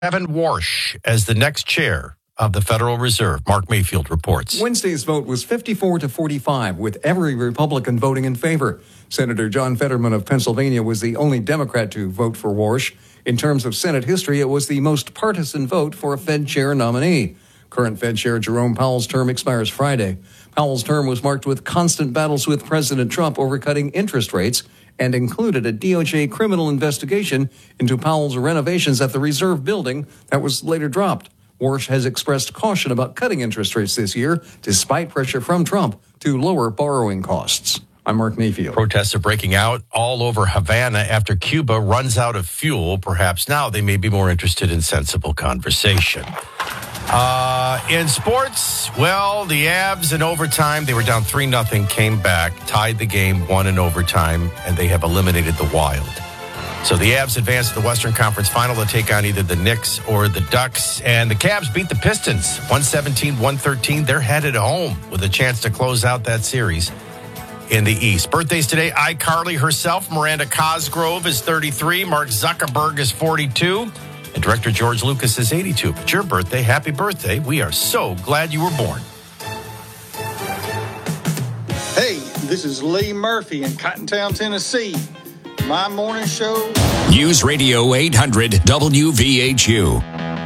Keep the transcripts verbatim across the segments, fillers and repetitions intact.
Evan Warsh as the next chair of the Federal Reserve. Mark Mayfield reports. Wednesday's vote was fifty-four to forty-five, with every Republican voting in favor. Senator John Fetterman of Pennsylvania was the only Democrat to vote for Warsh. In terms of Senate history, it was the most partisan vote for a Fed chair nominee. Current Fed Chair Jerome Powell's term expires Friday. Powell's term was marked with constant battles with President Trump over cutting interest rates and included a D O J criminal investigation into Powell's renovations at the Reserve Building that was later dropped. Warsh has expressed caution about cutting interest rates this year, despite pressure from Trump to lower borrowing costs. I'm Mark Mayfield. Protests are breaking out all over Havana after Cuba runs out of fuel. Perhaps now they may be more interested in sensible conversation. Uh, in sports, well, the Avs in overtime, they were down three nothing, came back, tied the game, won in overtime, and they have eliminated the Wild. So the Avs advance to the Western Conference Final to take on either the Knicks or the Ducks. And the Cavs beat the Pistons one seventeen to one thirteen. They're headed home with a chance to close out that series in the East. Birthdays today, iCarly herself, Miranda Cosgrove is thirty-three, Mark Zuckerberg is forty-two, and director George Lucas is eighty-two. It's your birthday. Happy birthday. We are so glad you were born. Hey, this is Lee Murphy in Cottontown, Tennessee. My morning show. News Radio eight hundred W V H U.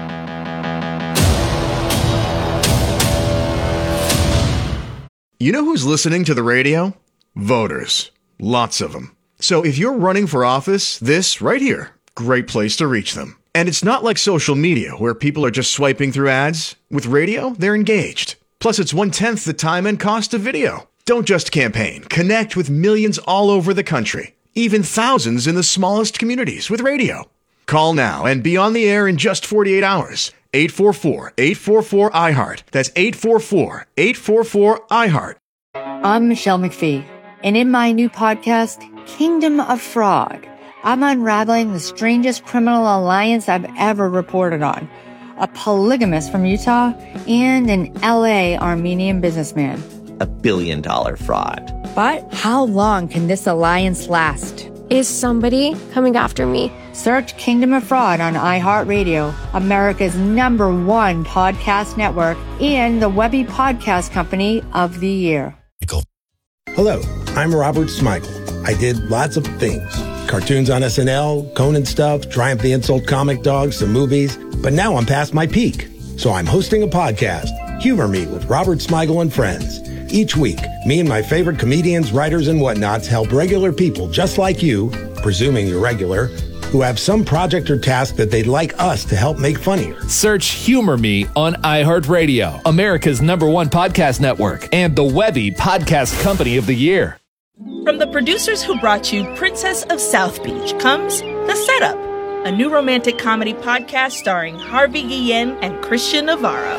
You know who's listening to the radio? Voters. Lots of them. So if you're running for office, this right here, great place to reach them. And it's not like social media where people are just swiping through ads. With radio, they're engaged. Plus, it's one-tenth the time and cost of video. Don't just campaign. Connect with millions all over the country. Even thousands in the smallest communities with radio. Call now and be on the air in just forty-eight hours. eight four four, eight four four, I heart. That's eight four four, eight four four, I heart. I'm Michelle McPhee, and in my new podcast, Kingdom of Fraud, I'm unraveling the strangest criminal alliance I've ever reported on. A polygamist from Utah and an L A Armenian businessman. A billion dollar fraud. But how long can this alliance last? Is somebody coming after me? Search Kingdom of Fraud on iHeartRadio, America's number one podcast network, and the Webby Podcast Company of the Year. Hello, I'm Robert Smigel. I did lots of things. Cartoons on S N L, Conan stuff, Triumph the Insult Comic Dogs, some movies. But now I'm past my peak. So I'm hosting a podcast, Humor Me with Robert Smigel and Friends. Each week, me and my favorite comedians, writers, and whatnots help regular people just like you, presuming you're regular, who have some project or task that they'd like us to help make funnier. Search Humor Me on iHeartRadio, America's number one podcast network, and the Webby Podcast Company of the Year. From the producers who brought you Princess of South Beach comes The Setup, a new romantic comedy podcast starring Harvey Guillen and Christian Navarro.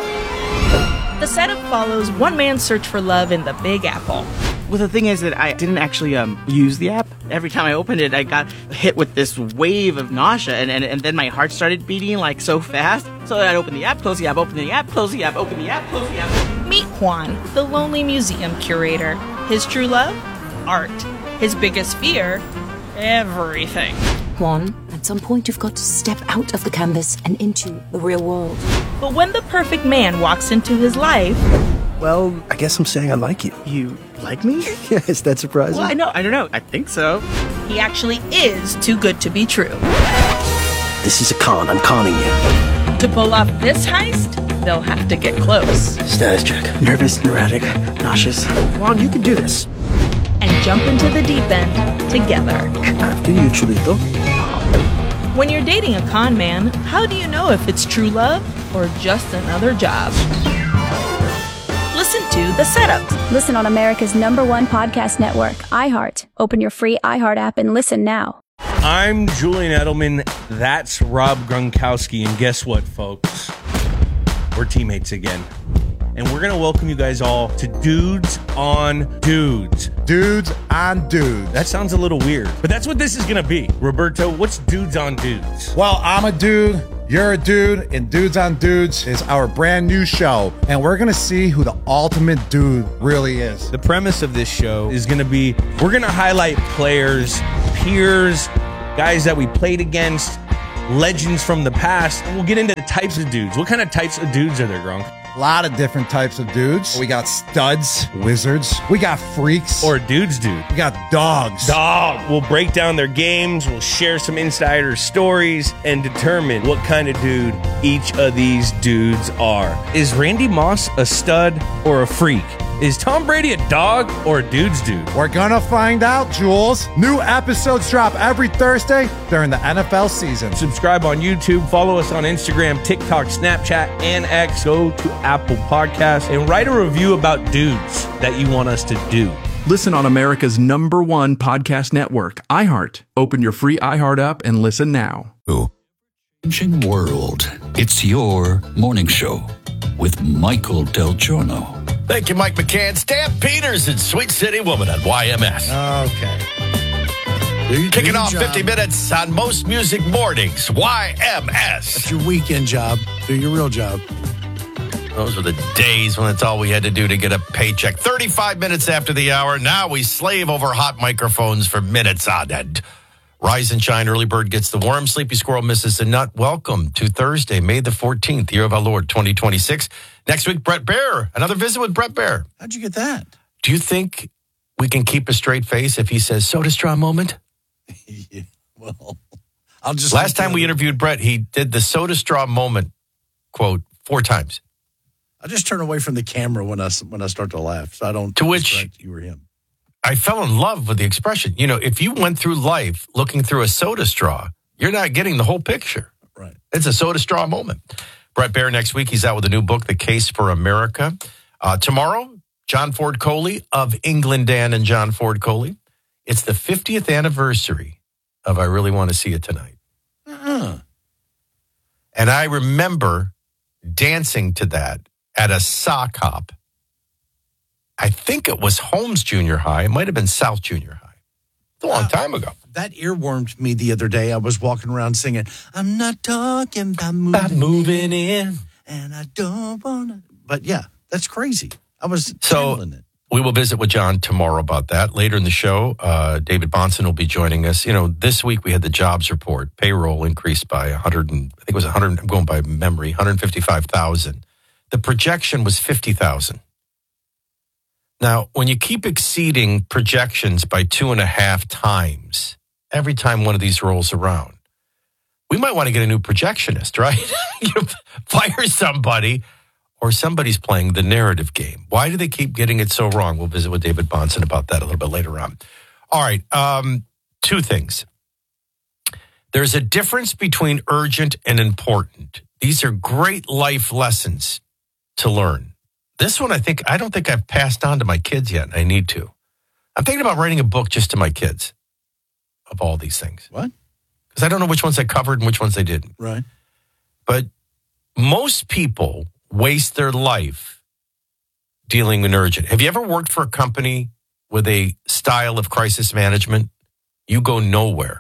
The Setup follows one man's search for love in the Big Apple. Well, the thing is that I didn't actually um, use the app. Every time I opened it, I got hit with this wave of nausea, and, and, and then my heart started beating like so fast. So I'd open the app, close the app, open the app, close the app, open the app, close the app. Meet Juan, the lonely museum curator. His true love? Art. His biggest fear? Everything. Juan, at some point you've got to step out of the canvas and into the real world. But when the perfect man walks into his life... Well, I guess I'm saying I like you. You like me? Yeah, is that surprising? Well, I know, I don't know. I think so. He actually is too good to be true. This is a con. I'm conning you. To pull off this heist, they'll have to get close. Status check. Nervous, neurotic, nauseous. Juan, you can do this. And jump into the deep end together. After you, Chulito. When you're dating a con man, how do you know if it's true love or just another job? Listen to The Setup. Listen on America's number one podcast network, iHeart. Open your free iHeart app and listen now. I'm Julian Edelman. That's Rob Gronkowski. And guess what, folks? We're teammates again. And we're going to welcome you guys all to Dudes on Dudes. Dudes on Dudes. That sounds a little weird, but that's what this is going to be. Roberto, what's Dudes on Dudes? Well, I'm a dude. You're a dude, and Dudes on Dudes is our brand new show, and we're going to see who the ultimate dude really is. The premise of this show is going to be, we're going to highlight players, peers, guys that we played against, legends from the past. We'll get into the types of dudes. What kind of types of dudes are there, Gronk? A lot of different types of dudes. We got studs, wizards. We got freaks. Or dudes, dude. We got dogs. Dog. We'll break down their games. We'll share some insider stories and determine what kind of dude each of these dudes are. Is Randy Moss a stud or a freak? Is Tom Brady a dog or a dude's dude? We're gonna find out, Jules. New episodes drop every Thursday during the N F L season. Subscribe on YouTube, follow us on Instagram, TikTok, Snapchat, and X. Go to Apple Podcasts and write a review about dudes that you want us to do. Listen on America's number one podcast network, iHeart. Open your free iHeart app and listen now. Changing world. It's your morning show with Michael Del Giorno. Thank you, Mike McCann. Stan Peters and Sweet City Woman on Y M S. Okay. Do, Kicking do off job. fifty minutes on most music mornings. Y M S. That's your weekend job. Do your real job. Those were the days when that's all we had to do to get a paycheck. thirty-five minutes after the hour. Now we slave over hot microphones for minutes on end. Rise and shine. Early bird gets the worm. Sleepy squirrel misses the nut. Welcome to Thursday, May the fourteenth, year of our Lord, twenty twenty-six. Next week, Brett Baer. Another visit with Brett Baer. How'd you get that? Do you think we can keep a straight face if he says soda straw moment? Yeah, well, I'll just. Last time we interviewed Brett, he did the soda straw moment quote four times. I just turn away from the camera when I when I start to laugh, so I don't. To which you or him. I fell in love with the expression. You know, if you went through life looking through a soda straw, you're not getting the whole picture. Right. It's a soda straw moment. Brett Baer next week. He's out with a new book, The Case for America. Uh, tomorrow, John Ford Coley of England Dan and John Ford Coley. It's the fiftieth anniversary of I Really Want to See It Tonight. Uh-huh. And I remember dancing to that at a sock hop. I think it was Holmes Junior High. It might have been South Junior High. It's a long Wow. time ago. That earwormed me the other day. I was walking around singing, I'm not talking about moving, About moving in. and I don't want to. But yeah, that's crazy. I was So handling it. we will visit with John tomorrow about that. Later in the show, uh, David Bonson will be joining us. You know, this week we had the jobs report. Payroll increased by one hundred, and, I think it was one hundred, I'm going by memory, one hundred fifty-five thousand. The projection was fifty thousand. Now, when you keep exceeding projections by two and a half times every time one of these rolls around, we might want to get a new projectionist, right? You fire somebody, or somebody's playing the narrative game. Why do they keep getting it so wrong? We'll visit with David Bonson about that a little bit later on. All right, um, two things. There's a difference between urgent and important. These are great life lessons to learn. This one, I think, I don't think I've passed on to my kids yet, and I need to. I'm thinking about writing a book just to my kids of all these things. What? Because I don't know which ones I covered and which ones I didn't. Right. But most people waste their life dealing with urgent. Have you ever worked for a company with a style of crisis management? You go nowhere.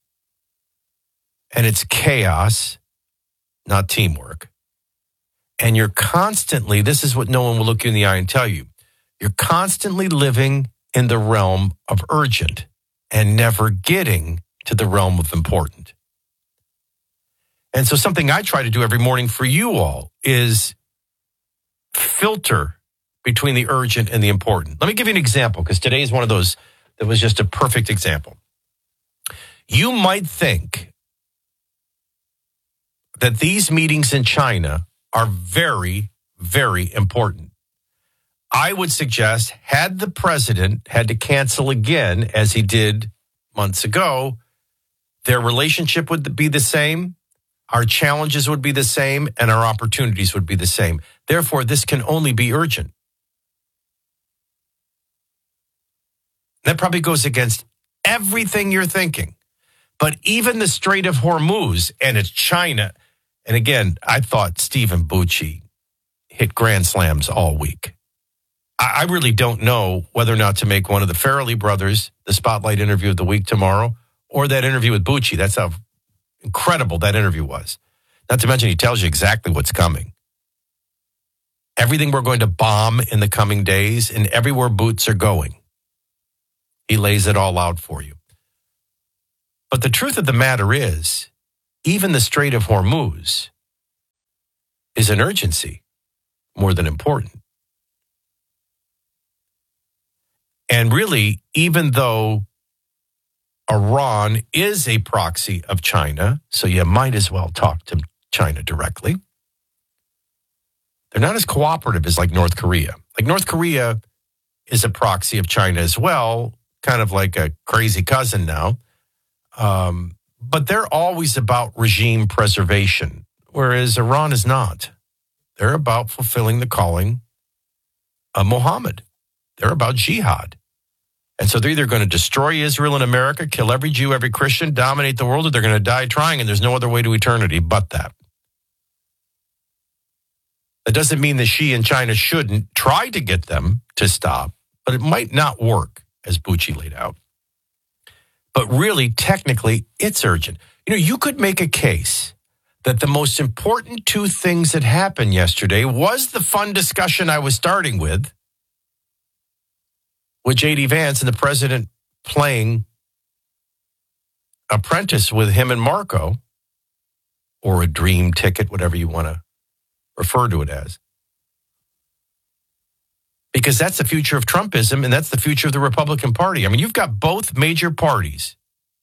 And it's chaos, not teamwork. And you're constantly, this is what no one will look you in the eye and tell you, you're constantly living in the realm of urgent and never getting to the realm of important. And so something I try to do every morning for you all is filter between the urgent and the important. Let me give you an example, because today is one of those that was just a perfect example. You might think that these meetings in China are very, very important. I would suggest, had the president had to cancel again, as he did months ago, their relationship would be the same, our challenges would be the same, and our opportunities would be the same. Therefore, this can only be urgent. That probably goes against everything you're thinking. But even the Strait of Hormuz, and it's China. And again, I thought Stephen Bucci hit grand slams all week. I, I really don't know whether or not to make one of the Farrelly brothers the spotlight interview of the week tomorrow, or that interview with Bucci. That's how incredible that interview was. Not to mention, he tells you exactly what's coming. Everything we're going to bomb in the coming days, and everywhere boots are going. He lays it all out for you. But the truth of the matter is, even the Strait of Hormuz is an urgency more than important. And really, even though Iran is a proxy of China, so you might as well talk to China directly, they're not as cooperative as like North Korea. Like North Korea is a proxy of China as well, kind of like a crazy cousin now. Um, but they're always about regime preservation, whereas Iran is not. They're about fulfilling the calling of Muhammad. They're about jihad. And so they're either going to destroy Israel and America, kill every Jew, every Christian, dominate the world, or they're going to die trying, and there's no other way to eternity but that. That doesn't mean that Xi and China shouldn't try to get them to stop, but it might not work, as Bucci laid out. But really, technically, it's urgent. You know, you could make a case that the most important two things that happened yesterday was the fun discussion I was starting with, with J D Vance and the president playing apprentice with him and Marco, or a dream ticket, whatever you want to refer to it as. Because that's the future of Trumpism, and that's the future of the Republican Party. I mean, you've got both major parties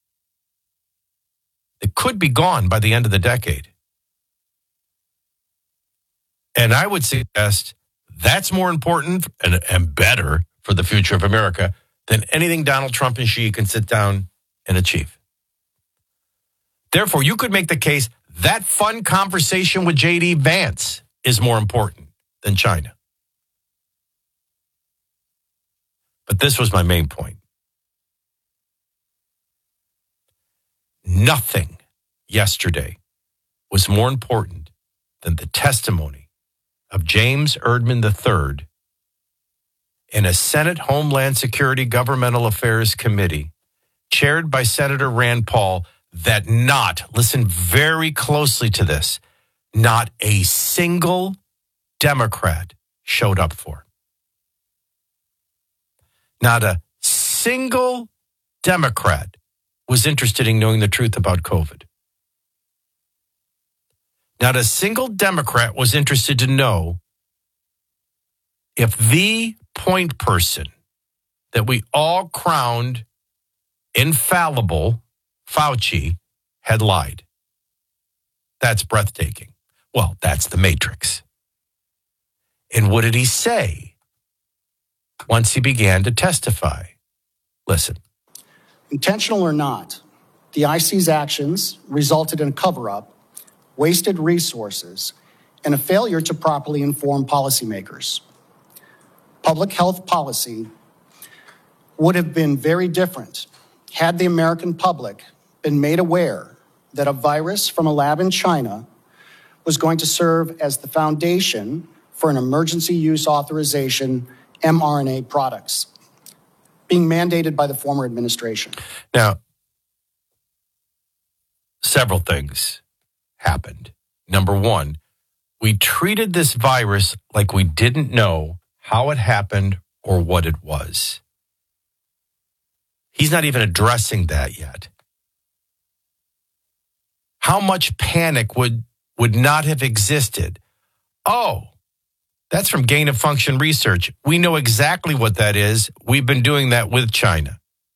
that could be gone by the end of the decade. And I would suggest that's more important and, and better for the future of America than anything Donald Trump and Xi can sit down and achieve. Therefore, you could make the case that fun conversation with J D Vance is more important than China. But this was my main point. Nothing yesterday was more important than the testimony of James Erdman the third in a Senate Homeland Security Governmental Affairs Committee chaired by Senator Rand Paul that not, listen very closely to this, not a single Democrat showed up for. Not a single Democrat was interested in knowing the truth about COVID. Not a single Democrat was interested to know if the point person that we all crowned infallible, Fauci, had lied. That's breathtaking. Well, that's the Matrix. And what did he say once he began to testify? Listen. Intentional or not, the I C's actions resulted in a cover-up, wasted resources, and a failure to properly inform policymakers. Public health policy would have been very different had the American public been made aware that a virus from a lab in China was going to serve as the foundation for an emergency use authorization mRNA products being mandated by the former administration. Now, several things happened. Number one, we treated this virus like we didn't know how it happened or what it was. He's not even addressing that yet. How much panic would, would not have existed? Oh, that's from gain of function research. We know exactly what that is. We've been doing that with China.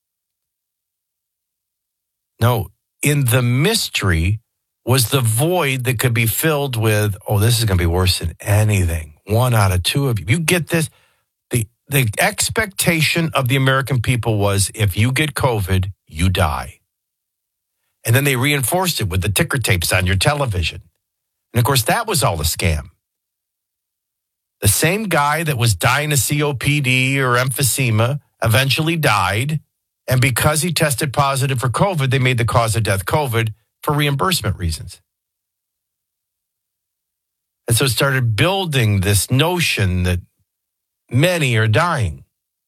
No, in the mystery was the void that could be filled with, oh, this is going to be worse than anything. One out of two of you. You get this? The, the expectation of the American people was if you get COVID, you die. And then they reinforced it with the ticker tapes on your television. And of course, that was all a scam. The same guy that was dying of C O P D or emphysema eventually died. And because he tested positive for COVID, they made the cause of death COVID for reimbursement reasons. And so it started building this notion that many are dying.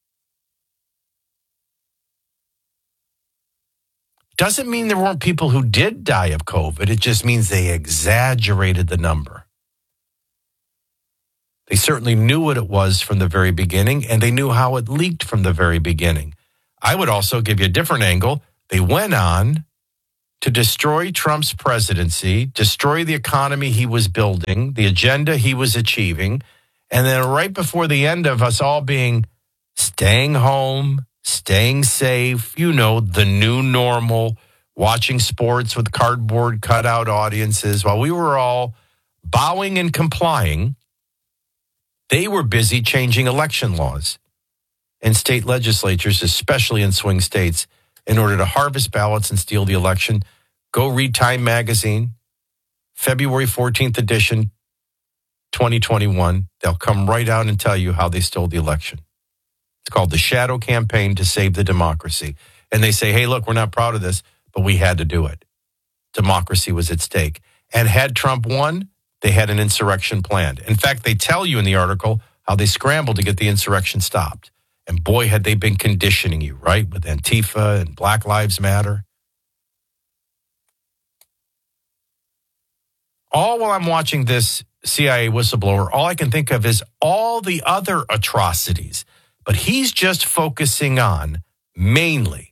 Doesn't mean there weren't people who did die of COVID. It just means they exaggerated the number. They certainly knew what it was from the very beginning, and they knew how it leaked from the very beginning. I would also give you a different angle. They went on to destroy Trump's presidency, destroy the economy he was building, the agenda he was achieving, and then right before the end of us all being staying home, staying safe, you know, the new normal, watching sports with cardboard cutout audiences, while we were all bowing and complying, they were busy changing election laws in state legislatures, especially in swing states, in order to harvest ballots and steal the election. Go read Time Magazine, February fourteenth edition, twenty twenty-one. They'll come right out and tell you how they stole the election. It's called the Shadow Campaign to Save the Democracy. And they say, hey, look, we're not proud of this, but we had to do it. Democracy was at stake. And had Trump won, they had an insurrection planned. In fact, they tell you in the article how they scrambled to get the insurrection stopped. And boy, had they been conditioning you, right? With Antifa and Black Lives Matter. All while I'm watching this C I A whistleblower, all I can think of is all the other atrocities. But he's just focusing on, mainly,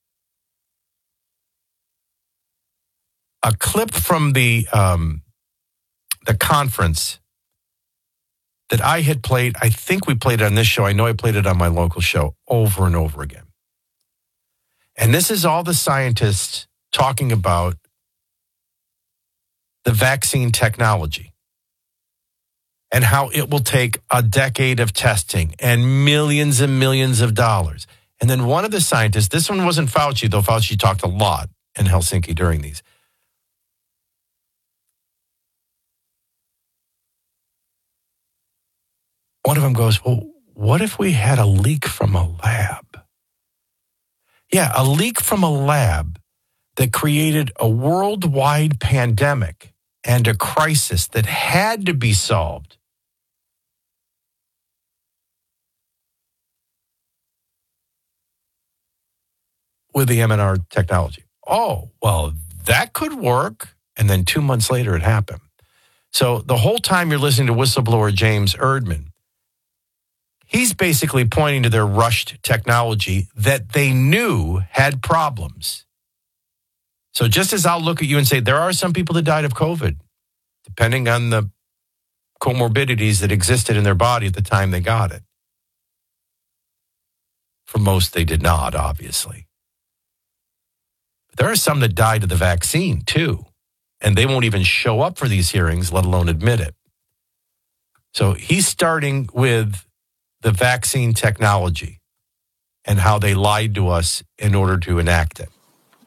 a clip from the um, the conference that I had played. I think we played it on this show. I know I played it on my local show over and over again. And this is all the scientists talking about the vaccine technology and how it will take a decade of testing and millions and millions of dollars. And then one of the scientists, this one wasn't Fauci, though Fauci talked a lot in Helsinki during these. One of them goes, well, what if we had a leak from a lab? Yeah, a leak from a lab that created a worldwide pandemic and a crisis that had to be solved. With the M M R technology. Oh, well, that could work. And then two months later, it happened. So the whole time you're listening to whistleblower James Erdman, he's basically pointing to their rushed technology that they knew had problems. So just as I'll look at you and say, there are some people that died of COVID, depending on the comorbidities that existed in their body at the time they got it. For most, they did not, obviously. But there are some that died of the vaccine, too. And they won't even show up for these hearings, let alone admit it. So he's starting with the vaccine technology and how they lied to us in order to enact it.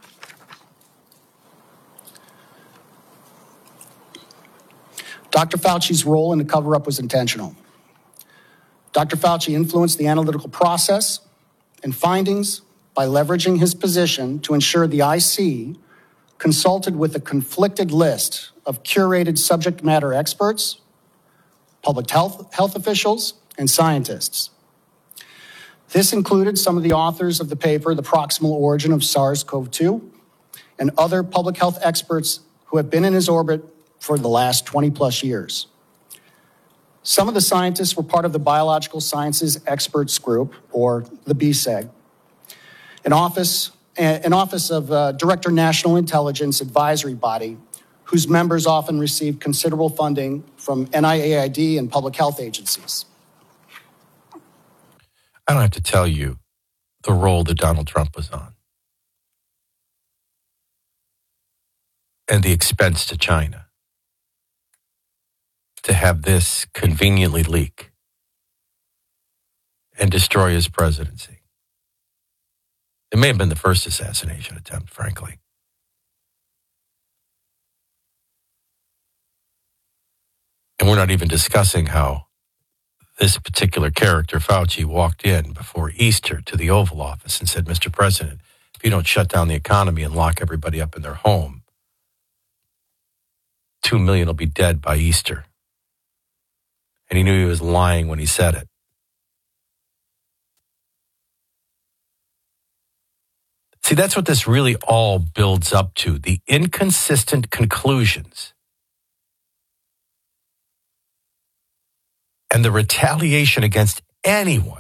Doctor Fauci's role in the cover-up was intentional. Doctor Fauci influenced the analytical process and findings by leveraging his position to ensure the I C consulted with a conflicted list of curated subject matter experts, public health, health officials, and scientists. This included some of the authors of the paper, The Proximal Origin of SARS-C o V two, and other public health experts who have been in his orbit for the last twenty plus years. Some of the scientists were part of the Biological Sciences Experts Group, or the B S E G, an office, an office of uh, Director National Intelligence Advisory Body, whose members often receive considerable funding from N I A I D and public health agencies. I don't have to tell you the role that Donald Trump was on and the expense to China to have this conveniently leak and destroy his presidency. It may have been the first assassination attempt, frankly. And we're not even discussing how this particular character, Fauci, walked in before Easter to the Oval Office and said, Mister President, if you don't shut down the economy and lock everybody up in their home, two million will be dead by Easter. And he knew he was lying when he said it. See, that's what this really all builds up to, the inconsistent conclusions and the retaliation against anyone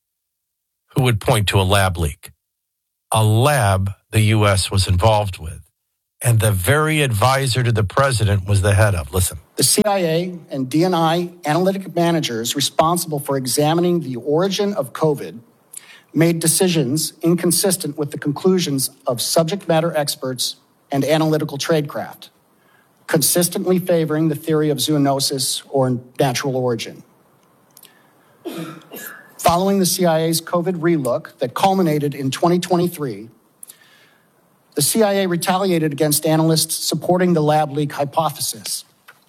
who would point to a lab leak, a lab the U S was involved with. and the very advisor to the president was the head of. Listen. The C I A and D and I analytic managers responsible for examining the origin of COVID made decisions inconsistent with the conclusions of subject matter experts and analytical tradecraft, consistently favoring the theory of zoonosis or natural origin. Following the C I A's COVID relook that culminated in twenty twenty-three, the C I A retaliated against analysts supporting the lab leak hypothesis.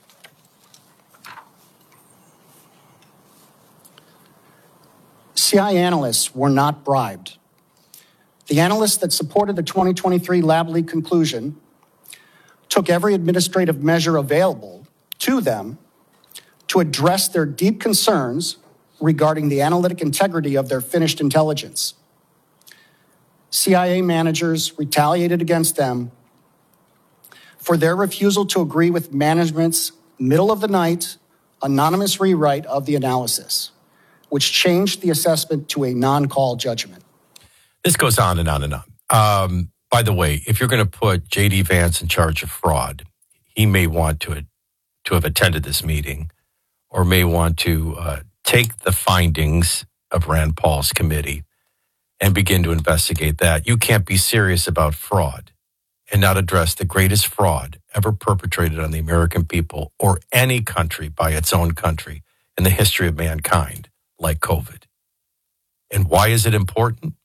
C I A analysts were not bribed. The analysts that supported the twenty twenty-three lab leak conclusion took every administrative measure available to them to address their deep concerns regarding the analytic integrity of their finished intelligence. C I A managers retaliated against them for their refusal to agree with management's middle-of-the-night anonymous rewrite of the analysis, which changed the assessment to a non-call judgment. This goes on and on and on. Um, by the way, if you're going to put J D. Vance in charge of fraud, he may want to, to have attended this meeting or may want to uh, take the findings of Rand Paul's committee and begin to investigate that. You can't be serious about fraud and not address the greatest fraud ever perpetrated on the American people or any country by its own country in the history of mankind, like COVID. And why is it important?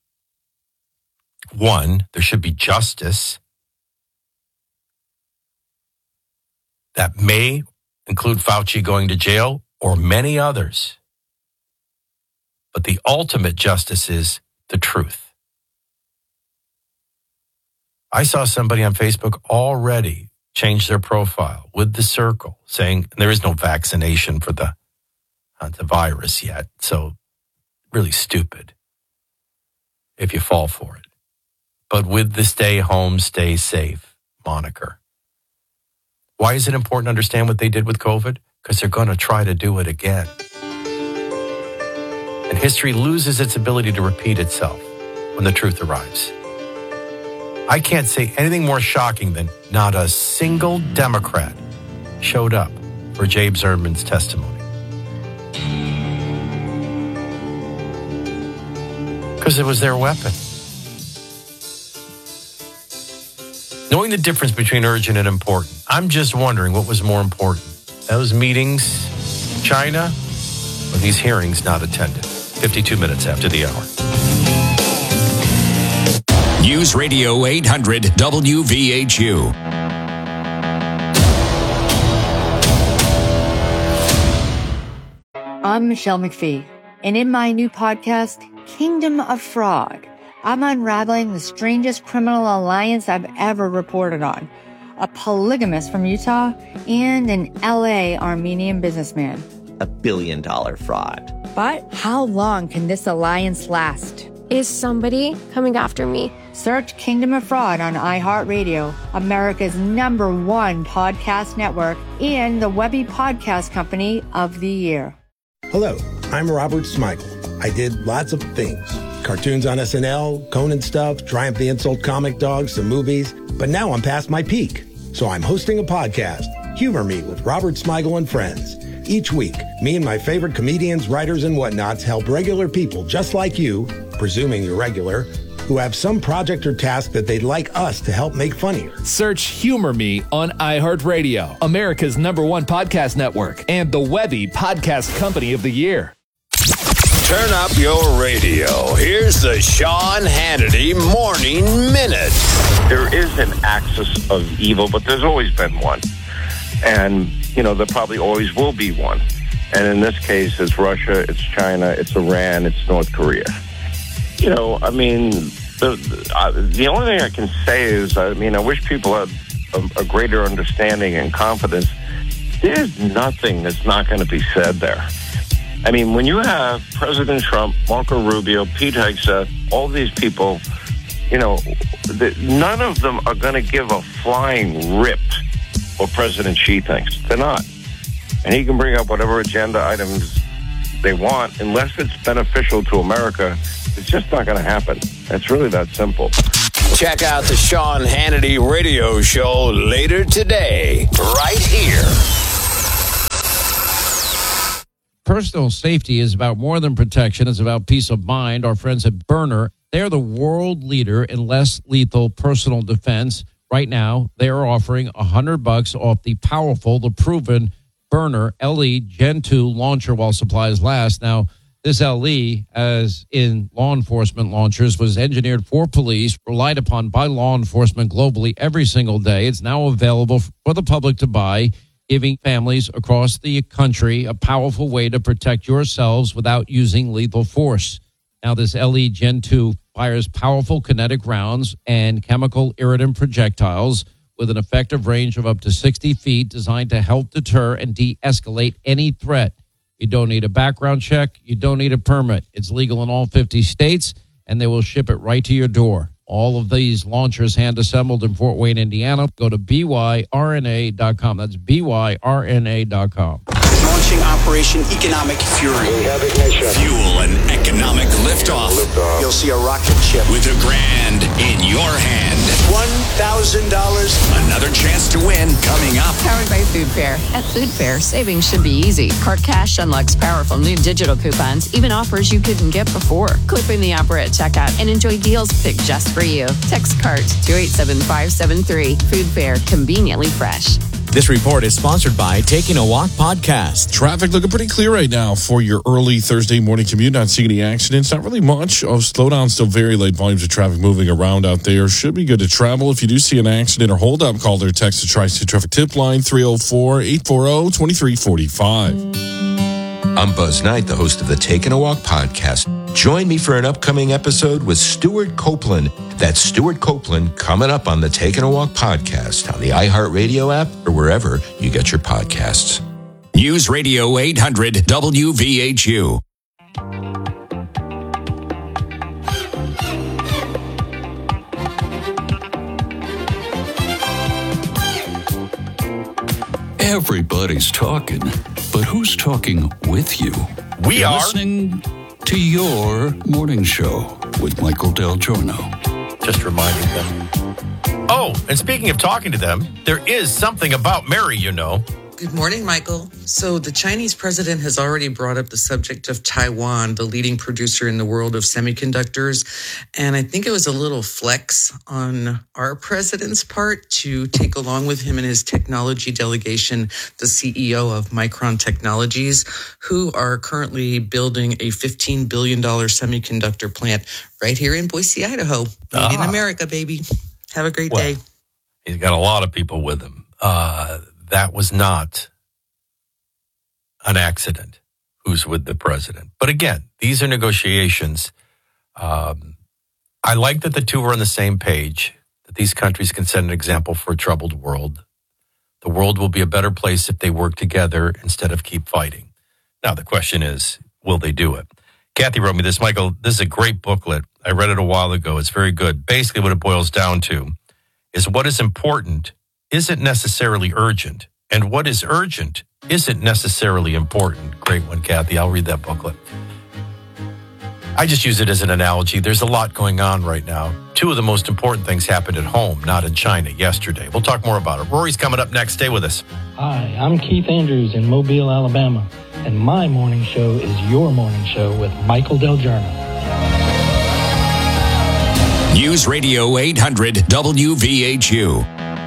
One, there should be justice that may include Fauci going to jail or many others. But the ultimate justice is the truth. I saw somebody on Facebook already change their profile with the circle saying there is no vaccination for the, uh, the virus yet. So really stupid if you fall for it. But with the stay home, stay safe moniker. Why is it important to understand what they did with COVID? Because they're going to try to do it again. And history loses its ability to repeat itself when the truth arrives. I can't say anything more shocking than not a single Democrat showed up for James Erdman's testimony. Because it was their weapon. Knowing the difference between urgent and important, I'm just wondering what was more important. Those meetings, China, or these hearings not attended? fifty-two minutes after the hour. News Radio eight hundred W V H U. I'm Michelle McPhee, and in my new podcast, Kingdom of Frog, I'm unraveling the strangest criminal alliance I've ever reported on. A polygamist from Utah and an L A Armenian businessman. A billion dollar fraud. But how long can this alliance last? Is somebody coming after me? Search Kingdom of Fraud on iHeartRadio, America's number one podcast network, and the Webby Podcast Company of the Year. Hello, I'm Robert Smigel. I did lots of things. Cartoons on S N L, Conan stuff, Triumph the Insult Comic Dogs, some movies. But now I'm past my peak. So I'm hosting a podcast, Humor Me with Robert Smigel and Friends. Each week, me and my favorite comedians, writers, and whatnots help regular people just like you, presuming you're regular, who have some project or task that they'd like us to help make funnier. Search Humor Me on iHeartRadio, America's number one podcast network, and the Webby Podcast Company of the Year. Turn up your radio. Here's the Sean Hannity Morning Minute. There is an axis of evil, but there's always been one. And, you know, there probably always will be one. And in this case, it's Russia, it's China, it's Iran, it's North Korea. You know, I mean, the, uh, the only thing I can say is, I mean, I wish people had a, a greater understanding and confidence. There's nothing that's not going to be said there. I mean, when you have President Trump, Marco Rubio, Pete Hegseth, all these people, you know, the, none of them are going to give a flying rip what President Xi thinks. They're not. And he can bring up whatever agenda items they want. Unless it's beneficial to America, it's just not going to happen. It's really that simple. Check out the Sean Hannity radio show later today, right here. Personal safety is about more than protection. It's about peace of mind. Our friends at Byrna, they're the world leader in less lethal personal defense. Right now, they are offering one hundred bucks off the powerful, the proven Byrna L E Gen two launcher while supplies last. Now, this L E, as in law enforcement launchers, was engineered for police, relied upon by law enforcement globally every single day. It's now available for the public to buy, giving families across the country a powerful way to protect yourselves without using lethal force. Now, this L E Gen two fires powerful kinetic rounds and chemical irritant projectiles with an effective range of up to sixty feet, designed to help deter and de-escalate any threat. You don't need a background check. You don't need a permit. It's legal in all fifty states, and they will ship it right to your door. All of these launchers hand-assembled in Fort Wayne, Indiana. Go to B Y R N A dot com. That's B Y R N A dot com. Launching Operation Economic Fury. Fuel and economic liftoff. liftoff. You'll see a rocket ship with a grand in your hand. one thousand dollars. Another chance to win coming up. Powered by Food Fair. At Food Fair, savings should be easy. Cart Cash unlocks powerful new digital coupons, even offers you couldn't get before. Clip in the offer at checkout and enjoy deals picked just for you. Text CART to eight seven five seven three. Food Fair, conveniently fresh. This report is sponsored by Taking a Walk Podcast. Traffic looking pretty clear right now for your early Thursday morning commute. Not seeing any accidents. Not really much of slowdown. Still very late volumes of traffic moving around out there. Should be good to travel. If you do see an accident or hold up, call or text the Tri-State Traffic Tip Line three oh four, eight four zero, two three four five. I'm Buzz Knight, the host of the Taking a Walk podcast. Join me for an upcoming episode with Stuart Copeland. That's Stuart Copeland coming up on the Taking a Walk podcast on the iHeartRadio app or wherever you get your podcasts. News Radio eight hundred W V H U. Everybody's talking, but who's talking with you? We You're are listening to your morning show with Michael Del Giorno. Just reminding them. Oh, and speaking of talking to them, there is something about Mary, you know. Good morning, Michael. So the Chinese president has already brought up the subject of Taiwan, the leading producer in the world of semiconductors. And I think it was a little flex on our president's part to take along with him in his technology delegation the C E O of Micron Technologies, who are currently building a fifteen billion dollars semiconductor plant right here in Boise, Idaho. Made Ah. in America, baby. Have a great Well, day. He's got a lot of people with him. Uh, that was not an accident who's with the president. But again, these are negotiations. Um, I like that the two are on the same page, that these countries can set an example for a troubled world. The world will be a better place if they work together instead of keep fighting. Now, the question is, will they do it? Kathy wrote me this. Michael, this is a great booklet. I read it a while ago. It's very good. Basically, what it boils down to is what is important isn't necessarily urgent, and what is urgent isn't necessarily important. Great one, Kathy. I'll read that booklet. I just use it as an analogy. There's a lot going on right now. Two of the most important things happened at home, not in China, yesterday. We'll talk more about it. Rory's coming up next. Stay with us. Hi, I'm Keith Andrews in Mobile, Alabama, and my morning show is your morning show with Michael Del Giorno. News Radio eight hundred W V H U.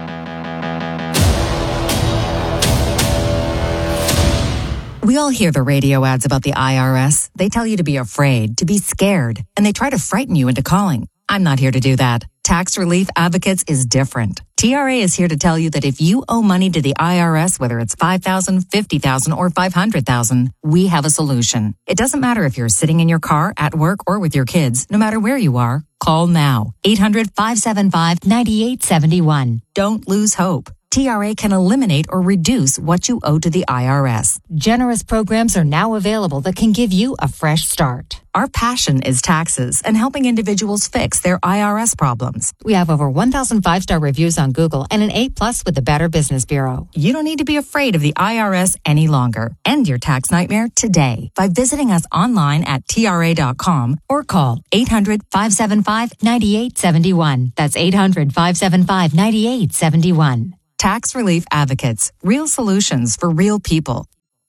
We all hear the radio ads about the I R S. They tell you to be afraid, to be scared, and they try to frighten you into calling. I'm not here to do that. Tax Relief Advocates is different. T R A is here to tell you that if you owe money to the I R S, whether it's five thousand dollars, fifty thousand dollars, or five hundred thousand dollars, we have a solution. It doesn't matter if you're sitting in your car, at work, or with your kids. No matter where you are, call now. eight hundred, five seven five, nine eight seven one. Don't lose hope. T R A can eliminate or reduce what you owe to the I R S. Generous programs are now available that can give you a fresh start. Our passion is taxes and helping individuals fix their I R S problems. We have over one thousand five-star reviews on Google and an A plus with the Better Business Bureau. You don't need to be afraid of the I R S any longer. End your tax nightmare today by visiting us online at T R A dot com or call eight hundred, five seven five, nine eight seven one. That's eight hundred, five seven five, nine eight seven one. Tax Relief Advocates. Real solutions for real people.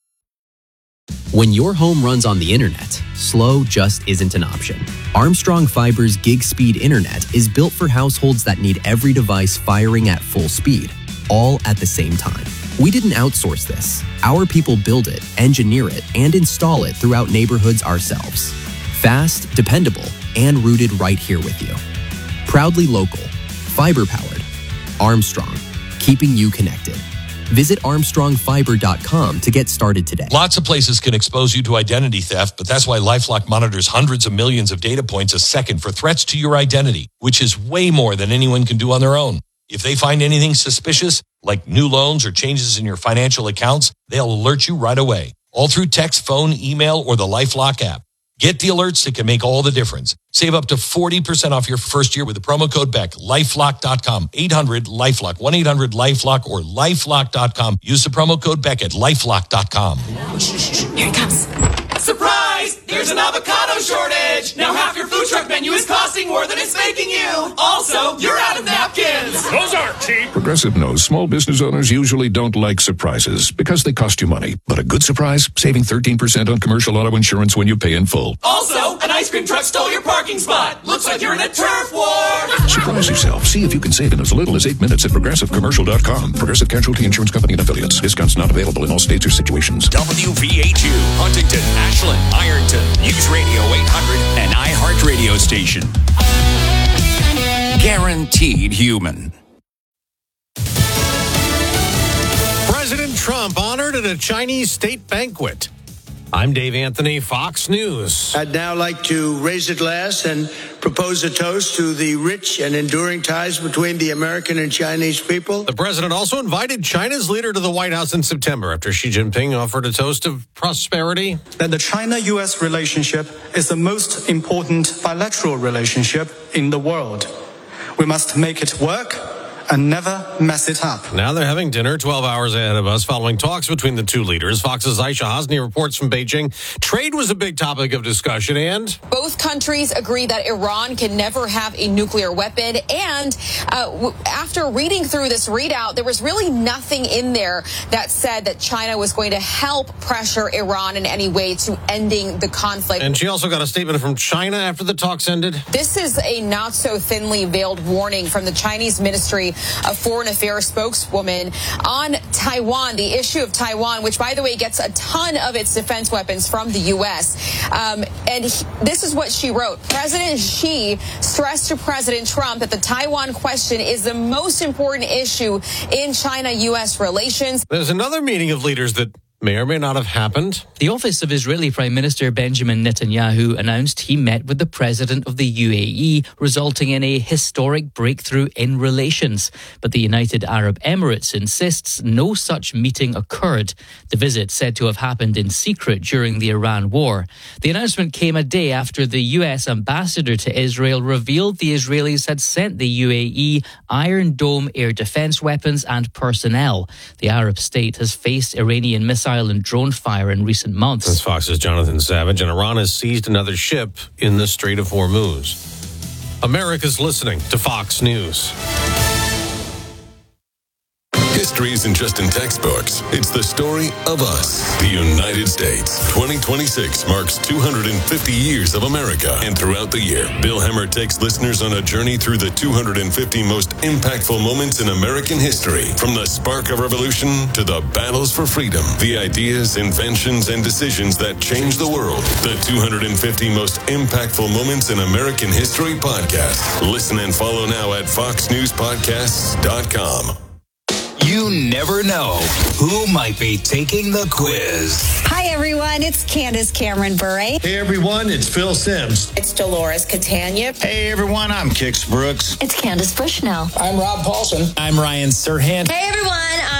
When your home runs on the internet, slow just isn't an option. Armstrong Fiber's gig speed internet is built for households that need every device firing at full speed, all at the same time. We didn't outsource this. Our people build it, engineer it, and install it throughout neighborhoods ourselves. Fast, dependable, and rooted right here with you. Proudly local, fiber-powered. Armstrong, keeping you connected. Visit Armstrong Fiber dot com to get started today. Lots of places can expose you to identity theft, but that's why LifeLock monitors hundreds of millions of data points a second for threats to your identity, which is way more than anyone can do on their own. If they find anything suspicious, like new loans or changes in your financial accounts, they'll alert you right away, all through text, phone, email, or the LifeLock app. Get the alerts that can make all the difference. Save up to forty percent off your first year with the promo code Beck. LifeLock dot com. eight hundred LifeLock. one eight hundred LifeLock or LifeLock dot com. Use the promo code Beck at LifeLock dot com. Here it comes. Surprise! There's an avocado shortage! Now half your food truck menu is costing more than it's making you! Also, you're out of napkins! Those aren't cheap! Progressive knows small business owners usually don't like surprises because they cost you money. But a good surprise? Saving thirteen percent on commercial auto insurance when you pay in full. Also, an ice cream truck stole your parking spot! Looks like you're in a turf war! Surprise yourself. See if you can save in as little as eight minutes at Progressive Commercial dot com. Progressive Casualty Insurance Company and Affiliates. Discounts not available in all states or situations. W V H U, Huntington, Ashland, Ironton, News Radio eight hundred, and iHeart Radio Station. Guaranteed human. President Trump honored at a Chinese state banquet. I'm Dave Anthony, Fox News. I'd now like to raise a glass and propose a toast to the rich and enduring ties between the American and Chinese people. The president also invited China's leader to the White House in September after Xi Jinping offered a toast of prosperity. That the China-U S relationship is the most important bilateral relationship in the world. We must make it work and never mess it up. Now they're having dinner twelve hours ahead of us following talks between the two leaders. Fox's Aisha Hasni reports from Beijing. Trade was a big topic of discussion, and both countries agree that Iran can never have a nuclear weapon. And uh, w- after reading through this readout, there was really nothing in there that said that China was going to help pressure Iran in any way to ending the conflict. And she also got a statement from China after the talks ended. This is a not so thinly veiled warning from the Chinese Ministry of Foreign Affairs spokeswoman on Taiwan, the issue of Taiwan, which, by the way, gets a ton of its defense weapons from the U S. Um, and he, this is what she wrote. President Xi stressed to President Trump that the Taiwan question is the most important issue in China-U S relations. There's another meeting of leaders that may or may not have happened. The office of Israeli Prime Minister Benjamin Netanyahu announced he met with the president of the U A E, resulting in a historic breakthrough in relations. But the United Arab Emirates insists no such meeting occurred. The visit said to have happened in secret during the Iran war. The announcement came a day after the U S ambassador to Israel revealed the Israelis had sent the U A E Iron Dome air defense weapons and personnel. The Arab state has faced Iranian missiles and drone fire in recent months. That's Fox's Jonathan Savage, and Iran has seized another ship in the Strait of Hormuz. America's listening to Fox News. History isn't just in textbooks. It's the story of us, the United States. twenty twenty-six marks two hundred fifty years of America. And throughout the year, Bill Hemmer takes listeners on a journey through the two hundred fifty most impactful moments in American history. From the spark of revolution to the battles for freedom, the ideas, inventions, and decisions that changed the world. The two hundred fifty most impactful moments in American history podcast. Listen and follow now at fox news podcasts dot com. You never know who might be taking the quiz. Hi, everyone. It's Candace Cameron Bure. Hey, everyone. It's Phil Sims. It's Dolores Catania. Hey, everyone. I'm Kix Brooks. It's Candace Bushnell. I'm Rob Paulson. I'm Ryan Serhant. Hey, everyone.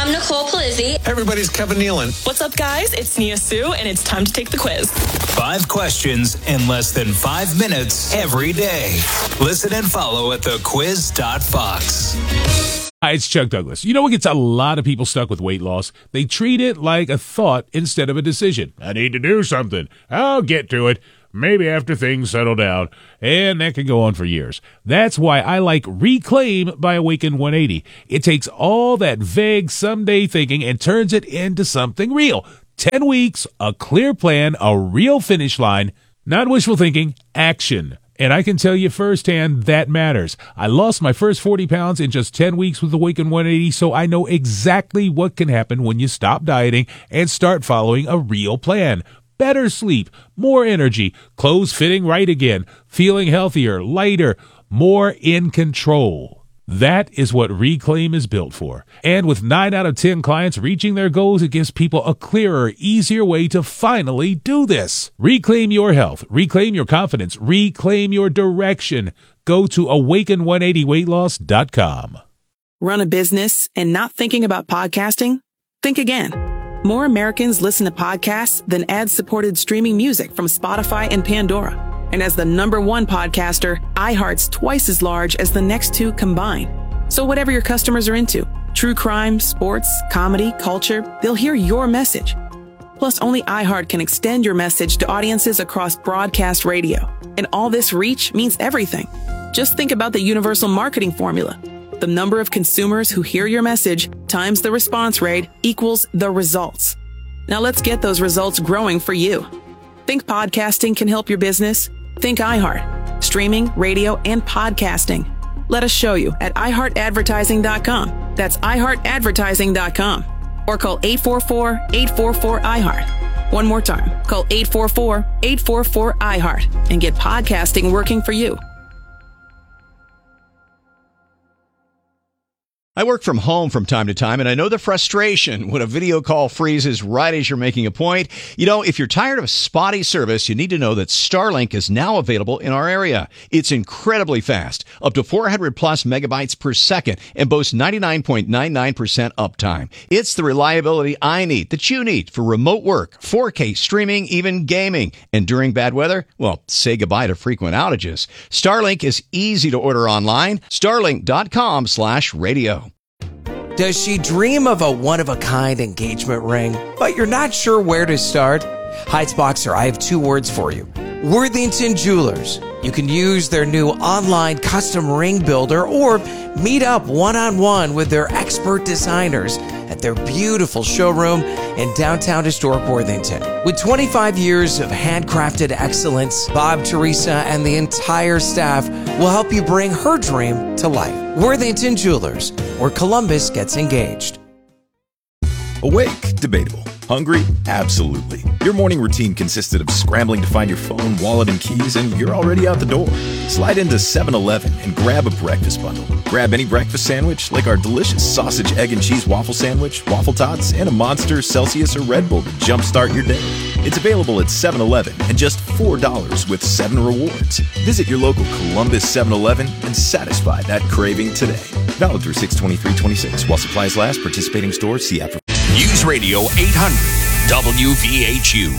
I'm Nicole Palizzi. Everybody's Kevin Nealon. What's up, guys? It's Nia Sue, and it's time to take the quiz. Five questions in less than five minutes every day. Listen and follow at the quiz dot fox. Hi, it's Chuck Douglas. You know what gets a lot of people stuck with weight loss? They treat it like a thought instead of a decision. I need to do something. I'll get to it. Maybe after things settle down. And that can go on for years. That's why I like Reclaim by Awaken one eighty. It takes all that vague someday thinking and turns it into something real. Ten weeks, a clear plan, a real finish line. Not wishful thinking, action. And I can tell you firsthand that matters. I lost my first forty pounds in just ten weeks with Awaken one eighty, so I know exactly what can happen when you stop dieting and start following a real plan. Better sleep, more energy, clothes fitting right again, feeling healthier, lighter, more in control. That is what Reclaim is built for. And with nine out of ten clients reaching their goals, it gives people a clearer, easier way to finally do this. Reclaim your health. Reclaim your confidence. Reclaim your direction. Go to awaken one eighty weight loss dot com. Run a business and not thinking about podcasting? Think again. More Americans listen to podcasts than ad-supported streaming music from Spotify and Pandora. And as the number one podcaster, iHeart's twice as large as the next two combined. So whatever your customers are into, true crime, sports, comedy, culture, they'll hear your message. Plus, only iHeart can extend your message to audiences across broadcast radio. And all this reach means everything. Just think about the universal marketing formula. The number of consumers who hear your message times the response rate equals the results. Now let's get those results growing for you. Think podcasting can help your business? Think iHeart. Streaming, radio, and podcasting. Let us show you at i heart advertising dot com. That's i heart advertising dot com. Or call eight four four, eight four four, I heart. One more time. Call eight four four, eight four four, I heart and get podcasting working for you. I work from home from time to time, and I know the frustration when a video call freezes right as you're making a point. You know, if you're tired of spotty service, you need to know that Starlink is now available in our area. It's incredibly fast, up to four hundred plus megabytes per second, and boasts ninety-nine point nine nine percent uptime. It's the reliability I need, that you need, for remote work, four K streaming, even gaming. And during bad weather, well, say goodbye to frequent outages. Starlink is easy to order online. Starlink dot com slash radio. Does she dream of a one-of-a-kind engagement ring, but you're not sure where to start? Heights Boxer, I have two words for you. Worthington Jewelers. You can use their new online custom ring builder or meet up one-on-one with their expert designers at their beautiful showroom in downtown historic Worthington. With twenty-five years of handcrafted excellence, Bob, Teresa, and the entire staff will help you bring her dream to life. Worthington Jewelers, where Columbus gets engaged. Awake? Debatable. Hungry? Absolutely. Your morning routine consisted of scrambling to find your phone, wallet, and keys, and you're already out the door. Slide into seven eleven and grab a breakfast bundle. Grab any breakfast sandwich, like our delicious sausage, egg, and cheese waffle sandwich, waffle tots, and a Monster, Celsius, or Red Bull to jumpstart your day. It's available at seven eleven and just four dollars with seven rewards. Visit your local Columbus seven eleven and satisfy that craving today. Valid through six twenty-three twenty-six. While supplies last, participating stores, see after. News Radio eight hundred W V H U.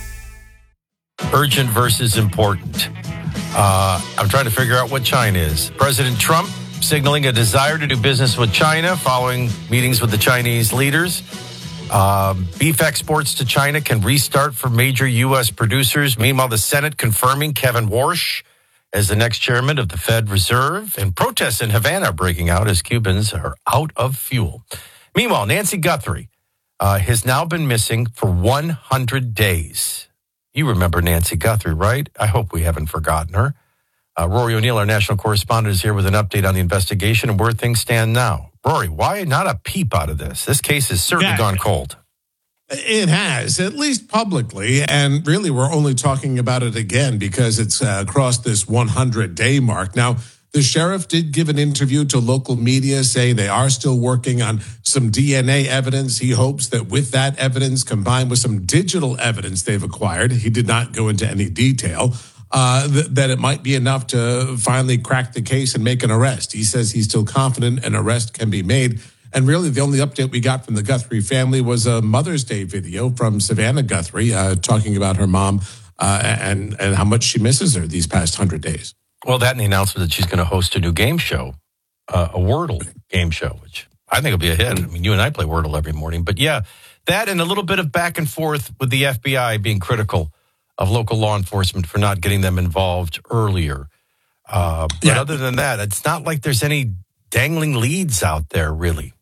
Urgent versus important. Uh, I'm trying to figure out what China is. President Trump signaling a desire to do business with China following meetings with the Chinese leaders. Uh, beef exports to China can restart for major U S producers. Meanwhile, the Senate confirming Kevin Warsh as the next chairman of the Fed Reserve. And protests in Havana are breaking out as Cubans are out of fuel. Meanwhile, Nancy Guthrie uh, has now been missing for one hundred days. You remember Nancy Guthrie, right? I hope we haven't forgotten her. Uh, Rory O'Neill, our national correspondent, is here with an update on the investigation and where things stand now. Rory, why not a peep out of this? This case has certainly yeah. gone cold. It has, at least publicly, and really we're only talking about it again because it's uh, crossed this one hundred day mark. Now, the sheriff did give an interview to local media saying they are still working on some D N A evidence. He hopes that with that evidence combined with some digital evidence they've acquired, he did not go into any detail, uh, th- that it might be enough to finally crack the case and make an arrest. He says he's still confident an arrest can be made. And really, the only update we got from the Guthrie family was a Mother's Day video from Savannah Guthrie uh, talking about her mom uh, and, and how much she misses her these past hundred days. Well, that and the announcement that she's going to host a new game show, uh, a Wordle game show, which I think will be a hit. I mean, you and I play Wordle every morning. But yeah, that and a little bit of back and forth with the F B I being critical of local law enforcement for not getting them involved earlier. Uh, but yeah. Other than that, it's not like there's any dangling leads out there, really.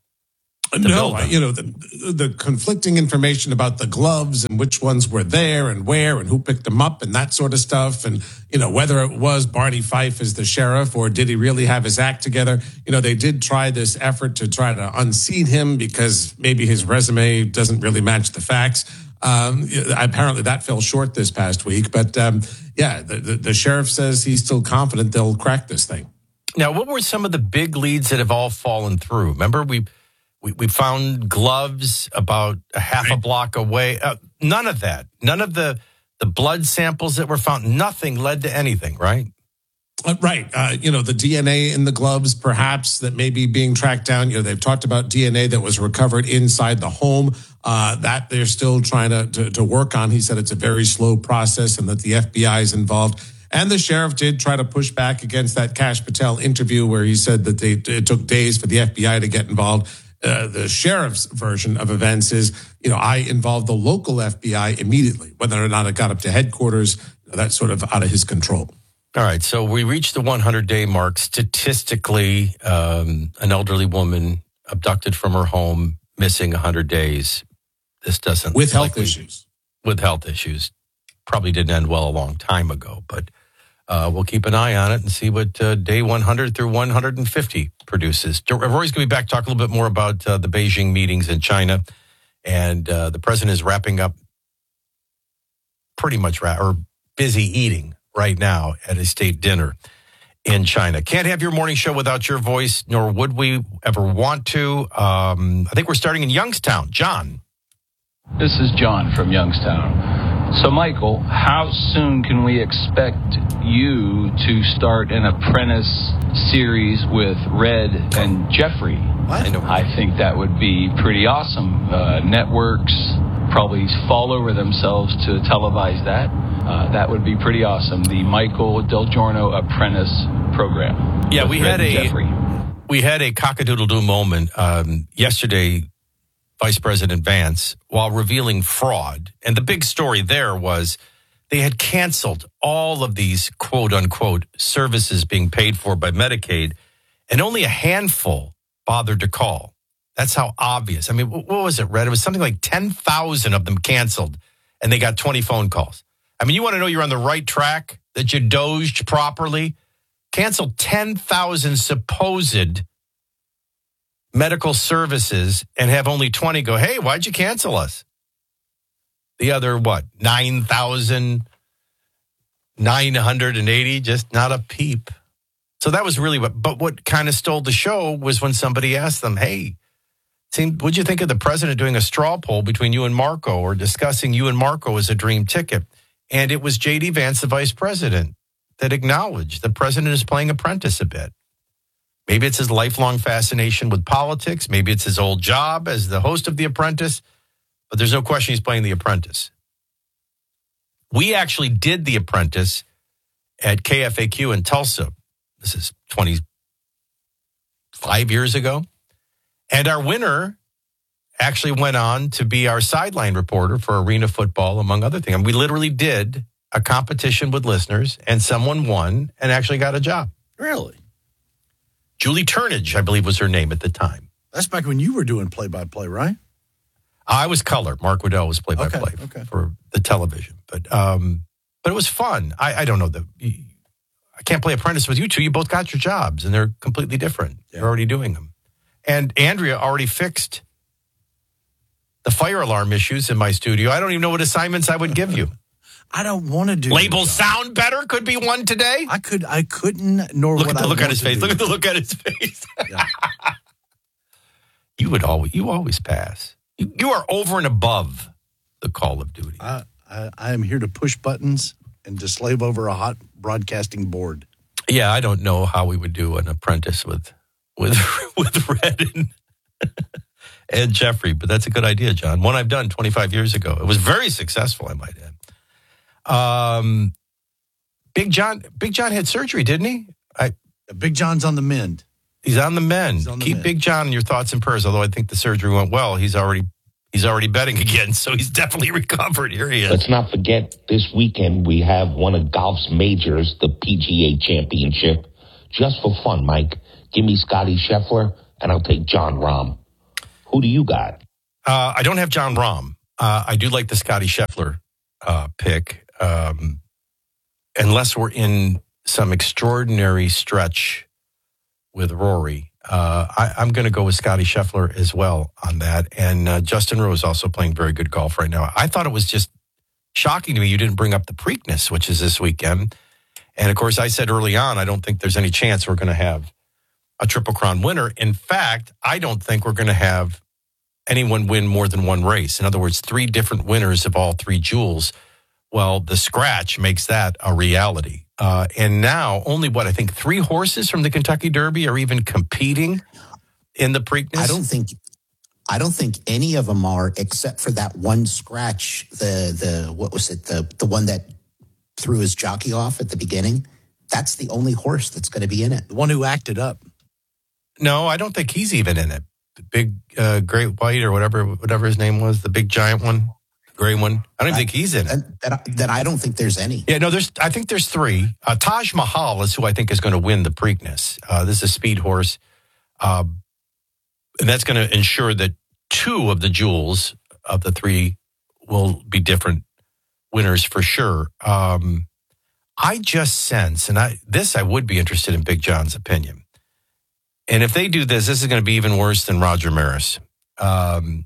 No, I, you know, the, the conflicting information about the gloves and which ones were there and where and who picked them up and that sort of stuff. And, you know, whether it was Barney Fife as the sheriff or did he really have his act together? You know, they did try this effort to try to unseat him because maybe his resume doesn't really match the facts. Um, apparently that fell short this past week. But, um, yeah, the, the, the sheriff says he's still confident they'll crack this thing. Now, what were some of the big leads that have all fallen through? Remember, we... We we found gloves about a half a block away. Uh, none of that. None of the, the blood samples that were found. Nothing led to anything, right? Uh, right. Uh, you know, the D N A in the gloves, perhaps, that may be being tracked down. You know, they've talked about D N A that was recovered inside the home. Uh, that they're still trying to, to, to work on. He said it's a very slow process and that the F B I is involved. And the sheriff did try to push back against that Kash Patel interview where he said that they, it took days for the F B I to get involved. Uh, the sheriff's version of events is, you know, I involved the local F B I immediately. Whether or not it got up to headquarters, that's sort of out of his control. All right. So we reached the hundred-day mark. Statistically, um, an elderly woman abducted from her home, missing one hundred days. This doesn't... With health likely, issues. With health issues. Probably didn't end well a long time ago, but uh, we'll keep an eye on it and see what uh, day one hundred through one hundred fifty produces. Rory's going to be back to talk a little bit more about uh, the Beijing meetings in China. And uh, the president is wrapping up pretty much, ra- or busy eating right now at a state dinner in China. Can't have your morning show without your voice, nor would we ever want to. Um, I think we're starting in Youngstown. John. This is John from Youngstown. So, Michael, how soon can we expect you to start an apprentice series with Red and Jeffrey? What? I think that would be pretty awesome. Uh, networks probably fall over themselves to televise that. Uh, that would be pretty awesome. The Michael Del Giorno Apprentice program. Yeah, we had Red and a Jeffrey. we had a cock-a-doodle-doo moment um, yesterday. Vice President Vance, while revealing fraud. And the big story there was they had canceled all of these quote-unquote services being paid for by Medicaid, and only a handful bothered to call. That's how obvious. I mean, what was it, Red? It was something like ten thousand of them canceled, and they got twenty phone calls. I mean, you want to know you're on the right track, that you dozed properly? Cancel ten thousand supposed medical services and have only twenty go, hey, why'd you cancel us? The other, what, nine thousand nine hundred eighty, just not a peep. So that was really what, but what kind of stole the show was when somebody asked them, hey, seemed, what'd you think of the president doing a straw poll between you and Marco or discussing you and Marco as a dream ticket? And it was J D Vance, the vice president, that acknowledged the president is playing apprentice a bit. Maybe it's his lifelong fascination with politics. Maybe it's his old job as the host of The Apprentice. But there's no question he's playing The Apprentice. We actually did The Apprentice at K F A Q in Tulsa. This is twenty-five years ago. And our winner actually went on to be our sideline reporter for Arena Football, among other things. And we literally did a competition with listeners, and someone won and actually got a job. Really? Julie Turnage, I believe, was her name at the time. That's back when you were doing play-by-play, right? I was color. Mark Waddell was play-by-play okay, okay. for the television. But um, but it was fun. I, I don't know. The, I can't play Apprentice with you two. You both got your jobs, and they're completely different. Yeah. You're already doing them. And Andrea already fixed the fire alarm issues in my studio. I don't even know what assignments I would give you. I don't want to do labels sound better could be one today. I could I couldn't nor look would at the I look want at his to face. do. Look at the look at his face. Yeah. You would always you always pass. You, you are over and above the Call of Duty. I, I I am here to push buttons and to slave over a hot broadcasting board. Yeah, I don't know how we would do an apprentice with with with Red and and Jeffrey. But that's a good idea, John. One I've done twenty-five years ago. It was very successful, I might add. Um, Big John, Big John had surgery, didn't he? I, Big John's on the mend. He's on the mend. on the Keep mend. Big John in your thoughts and prayers. Although I think the surgery went well, he's already he's already betting again, so he's definitely recovered. Here he is. Let's not forget this weekend we have one of golf's majors, the P G A Championship. Just for fun, Mike, give me Scotty Scheffler, and I'll take John Rahm. Who do you got? Uh, I don't have John Rahm. Uh, I do like the Scotty Scheffler uh, pick, um, unless we're in some extraordinary stretch with Rory. Uh, I, I'm going to go with Scotty Scheffler as well on that. And uh, Justin Rose also playing very good golf right now. I thought it was just shocking to me you didn't bring up the Preakness, which is this weekend. And, of course, I said early on, I don't think there's any chance we're going to have a Triple Crown winner. In fact, I don't think we're going to have anyone win more than one race. In other words, three different winners of all three jewels. Well, the scratch makes that a reality. Uh, and now only, what, I think three horses from the Kentucky Derby are even competing in the Preakness? I don't think I don't think any of them are, except for that one scratch, the, the what was it, the the one that threw his jockey off at the beginning. That's the only horse that's going to be in it. The one who acted up. No, I don't think he's even in it. The big uh, Great White or whatever whatever his name was, the big giant one, the gray one. I don't even think he's in it. Then, then I don't think there's any. Yeah, no, there's. I think there's three. Uh, Taj Mahal is who I think is going to win the Preakness. Uh, this is a speed horse. Uh, and that's going to ensure that two of the jewels of the three will be different winners for sure. Um, I just sense, and I this I would be interested in Big John's opinion. And if they do this, this is going to be even worse than Roger Maris. Um,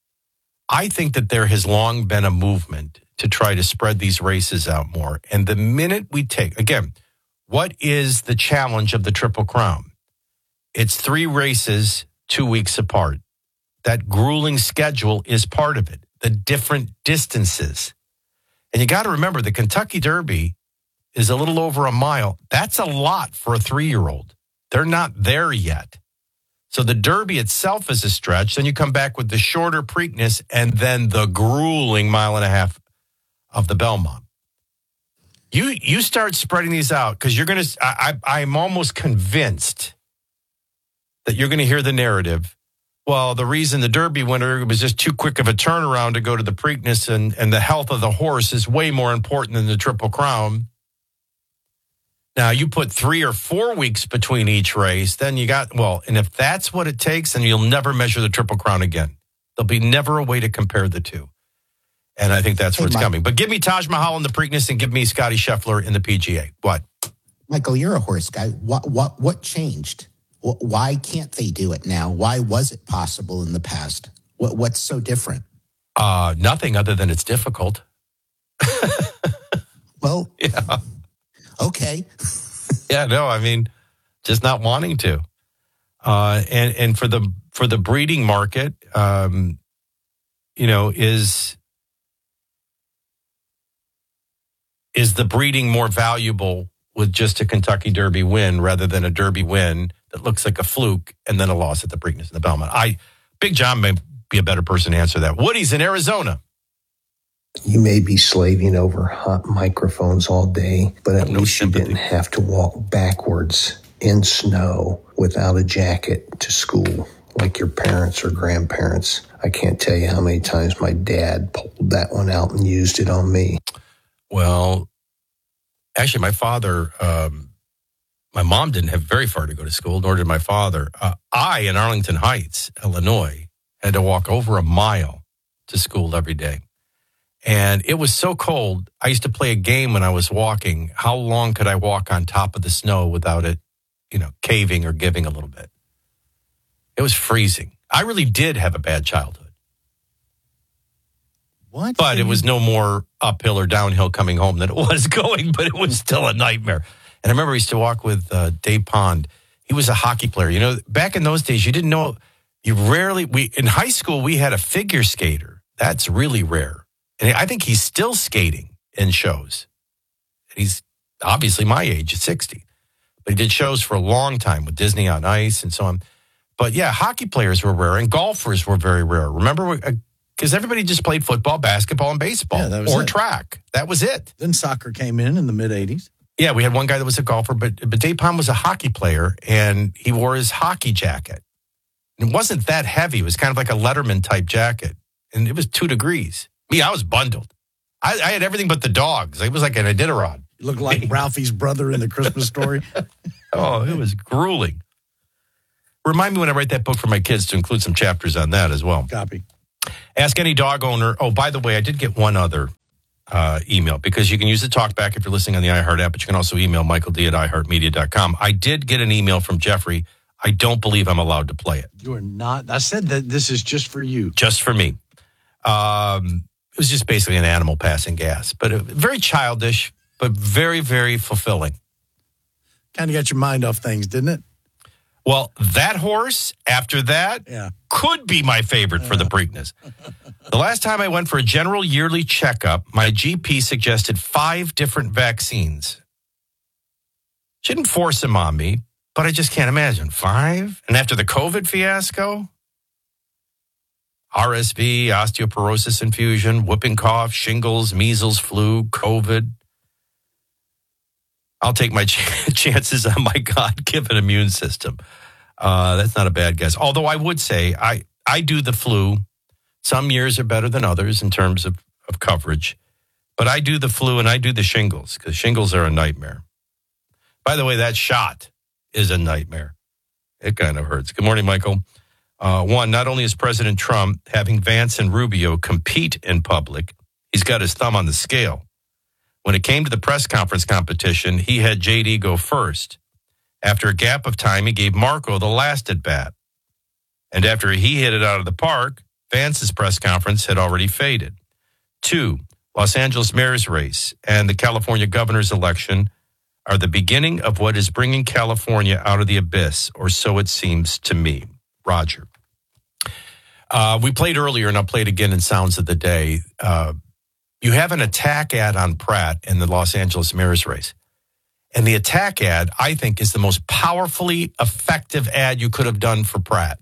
I think that there has long been a movement to try to spread these races out more. And the minute we take, again, what is the challenge of the Triple Crown? It's three races, two weeks apart. That grueling schedule is part of it. The different distances. And you got to remember, the Kentucky Derby is a little over a mile. That's a lot for a three-year-old. They're not there yet. So the Derby itself is a stretch. Then you come back with the shorter Preakness and then the grueling mile and a half of the Belmont. You you start spreading these out because you're going to, I, I'm almost convinced that you're going to hear the narrative. Well, the reason the Derby winner was just too quick of a turnaround to go to the Preakness and, and the health of the horse is way more important than the Triple Crown. Now, you put three or four weeks between each race, then you got, well, and if that's what it takes, then you'll never measure the Triple Crown again. There'll be never a way to compare the two. And I think that's where Hey, it's Mike. coming. But give me Taj Mahal in the Preakness and give me Scotty Scheffler in the P G A. What? Michael, you're a horse guy. What what what changed? Wh- Why can't they do it now? Why was it possible in the past? What what's so different? Uh, nothing other than it's difficult. Well, yeah. Okay. Yeah, no, I mean, just not wanting to. Uh, and and for the for the breeding market, um, you know, is is the breeding more valuable with just a Kentucky Derby win rather than a Derby win that looks like a fluke and then a loss at the Preakness and the Belmont? I Big John may be a better person to answer that. Woody's in Arizona. You may be slaving over hot microphones all day, but at no least sympathy. you didn't have to walk backwards in snow without a jacket to school like your parents or grandparents. I can't tell you how many times my dad pulled that one out and used it on me. Well, actually, my father, um, my mom didn't have very far to go to school, nor did my father. Uh, I, in Arlington Heights, Illinois, had to walk over a mile to school every day. And it was so cold. I used to play a game when I was walking. How long could I walk on top of the snow without it, you know, caving or giving a little bit? It was freezing. I really did have a bad childhood. What? But it was no more uphill or downhill coming home than it was going, but it was still a nightmare. And I remember I used to walk with uh, Dave Pond. He was a hockey player. You know, back in those days, you didn't know, you rarely, we in high school, we had a figure skater. That's really rare. And I think he's still skating in shows. He's obviously my age, at sixty. But he did shows for a long time with Disney on Ice and so on. But yeah, hockey players were rare and golfers were very rare. Remember, because everybody just played football, basketball, and baseball Yeah, that was or it. track. That was it. Then soccer came in in the mid-eighties. Yeah, we had one guy that was a golfer, but, but Dave Palm was a hockey player, and he wore his hockey jacket. It wasn't that heavy. It was kind of like a Letterman-type jacket, and it was two degrees. Me, I was bundled. I, I had everything but the dogs. It was like an Iditarod. You look like Ralphie's brother in the Christmas Story. Oh, it was grueling. Remind me when I write that book for my kids to include some chapters on that as well. Copy. Ask any dog owner. Oh, by the way, I did get one other uh, email because you can use the talkback if you're listening on the iHeart app, but you can also email Michael D at i heart media dot com. I did get an email from Jeffrey. I don't believe I'm allowed to play it. You are not. I said that this is just for you. Just for me. Um, it was just basically an animal passing gas, but uh, very childish, but very, very fulfilling. Kind of got your mind off things, didn't it? Well, that horse, after that, yeah. could be my favorite for the Preakness. The last time I went for a general yearly checkup, my G P suggested five different vaccines. She didn't force them on me, but I just can't imagine. Five? And after the COVID fiasco? R S V, osteoporosis infusion, whooping cough, shingles, measles, flu, COVID. I'll take my ch- chances on my God-given immune system. Uh, that's not a bad guess. Although I would say I, I do the flu. Some years are better than others in terms of, of coverage. But I do the flu and I do the shingles because shingles are a nightmare. By the way, that shot is a nightmare. It kind of hurts. Good morning, Michael. Uh, one, not only is President Trump having Vance and Rubio compete in public, he's got his thumb on the scale. When it came to the press conference competition, he had J D go first. After a gap of time, he gave Marco the last at bat. And after he hit it out of the park, Vance's press conference had already faded. Two, Los Angeles mayor's race and the California governor's election are the beginning of what is bringing California out of the abyss, or so it seems to me. Roger. Uh, we played earlier, and I'll play it again in Sounds of the Day. Uh, you have an attack ad on Pratt in the Los Angeles mayor's race. And the attack ad, I think, is the most powerfully effective ad you could have done for Pratt.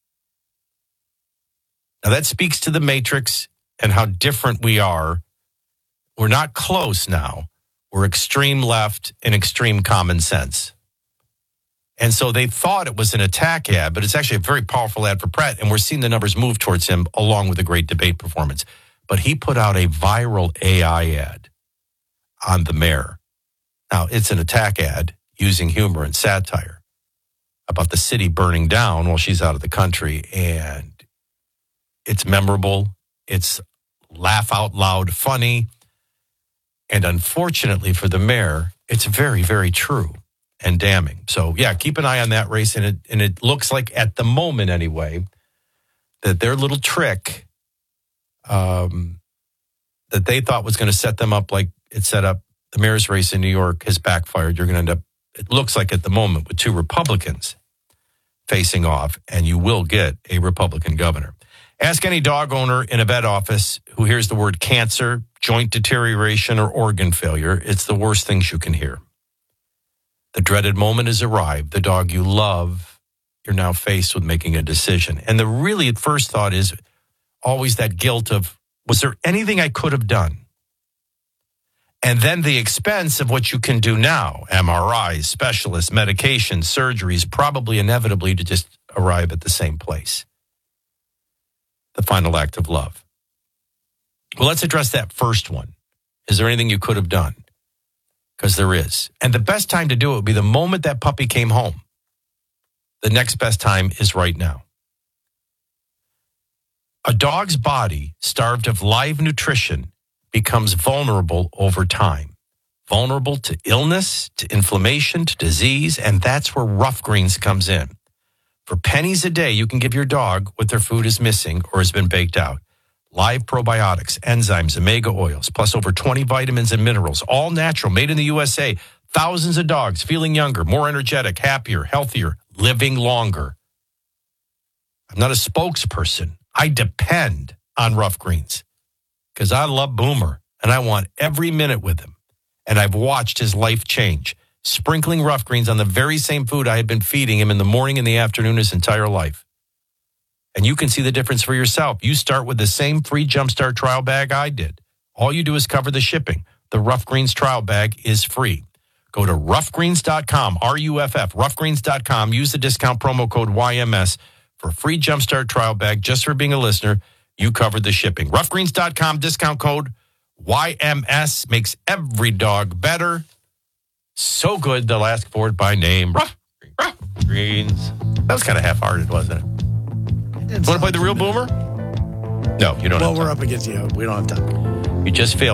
Now, that speaks to the matrix and how different we are. We're not close now. We're extreme left and extreme common sense. And so they thought it was an attack ad, but it's actually a very powerful ad for Pratt. And we're seeing the numbers move towards him along with a great debate performance. But he put out a viral A I ad on the mayor. Now, it's an attack ad using humor and satire about the city burning down while she's out of the country. And it's memorable. It's laugh out loud funny. And unfortunately for the mayor, it's very, very true and damning. So, yeah, keep an eye on that race. And it, and it looks like at the moment anyway, that their little trick um, that they thought was going to set them up like it set up the mayor's race in New York has backfired. You're going to end up, it looks like at the moment, with two Republicans facing off, and you will get a Republican governor. Ask any dog owner in a vet office who hears the word cancer, joint deterioration, or organ failure. It's the worst things you can hear. The dreaded moment has arrived. The dog you love, you're now faced with making a decision. And the really first thought is always that guilt of, was there anything I could have done? And then the expense of what you can do now, M R Is, specialists, medications, surgeries, probably inevitably to just arrive at the same place. The final act of love. Well, let's address that first one. Is there anything you could have done? Because there is. And the best time to do it would be the moment that puppy came home. The next best time is right now. A dog's body, starved of live nutrition, becomes vulnerable over time. Vulnerable to illness, to inflammation, to disease, and that's where Rough Greens comes in. For pennies a day, you can give your dog what their food is missing or has been baked out. Live probiotics, enzymes, omega oils, plus over twenty vitamins and minerals, all natural, made in the U S A. Thousands of dogs feeling younger, more energetic, happier, healthier, living longer. I'm not a spokesperson. I depend on Rough Greens because I love Boomer and I want every minute with him. And I've watched his life change. sprinkling Rough Greens on the very same food I had been feeding him in the morning and the afternoon his entire life. And you can see the difference for yourself. You start with the same free Jumpstart trial bag I did. All you do is cover the shipping. The Rough Greens trial bag is free. Go to rough greens dot com, R U F F, rough greens dot com. Use the discount promo code Y M S for a free Jumpstart trial bag just for being a listener. You covered the shipping. rough greens dot com, discount code Y M S. Makes every dog better. So good, they'll ask for it by name. Rough, rough Greens. That was kind of half-hearted, wasn't it? You want to play the real boomer? No, you don't well, have time. we're up against you. We don't have time. You just failed.